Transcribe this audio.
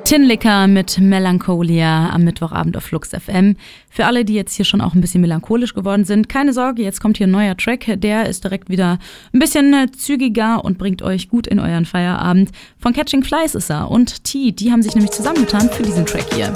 Tin Licker mit Melancholia am Mittwochabend auf Flux FM. Für alle, die jetzt hier schon auch ein bisschen melancholisch geworden sind, keine Sorge, jetzt kommt hier ein neuer Track. Der ist direkt wieder ein bisschen zügiger und bringt euch gut in euren Feierabend. Von Catching Flies ist er und T, die haben sich nämlich zusammengetan für diesen Track hier.